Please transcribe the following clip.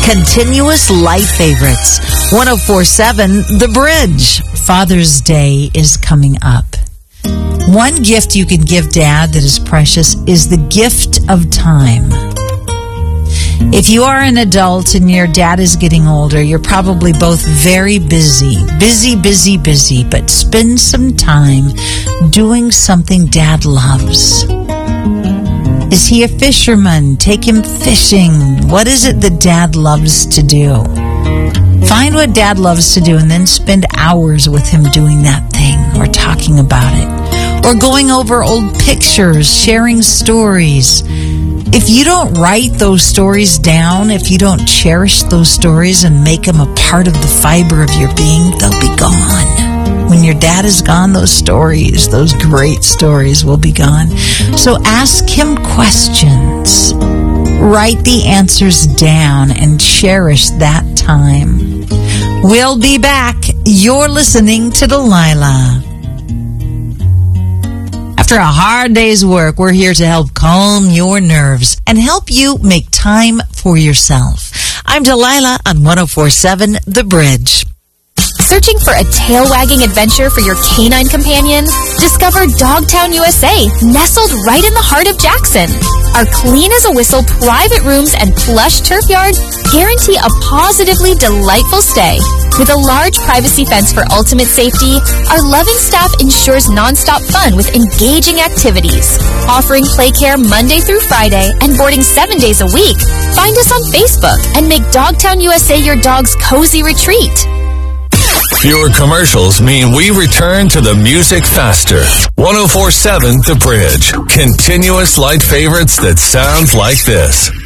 Continuous Light Favorites. 104.7 The Bridge. Father's Day is coming up. One gift you can give Dad that is precious is the gift of time. If you are an adult and your dad is getting older, you're probably both very busy, but spend some time doing something Dad loves. Is he a fisherman? Take him fishing. What is it that Dad loves to do? Find what Dad loves to do and then spend hours with him doing that thing or talking about it. Or going over old pictures, sharing stories. If you don't write those stories down, if you don't cherish those stories and make them a part of the fiber of your being, they'll be gone. When your dad is gone, those stories, those great stories will be gone. So ask him questions. Write the answers down and cherish that time. We'll be back. You're listening to Delilah. After a hard day's work, we're here to help calm your nerves and help you make time for yourself. I'm Delilah on 104.7 The Bridge. Searching for a tail-wagging adventure for your canine companion? Discover Dogtown USA, nestled right in the heart of Jackson. Our clean-as-a-whistle private rooms and plush turf yard guarantee a positively delightful stay. With a large privacy fence for ultimate safety, our loving staff ensures nonstop fun with engaging activities. Offering play care Monday through Friday and boarding 7 days a week, find us on Facebook and make Dogtown USA your dog's cozy retreat. Fewer commercials mean we return to the music faster. 104.7 The Bridge. Continuous light favorites that sound like this.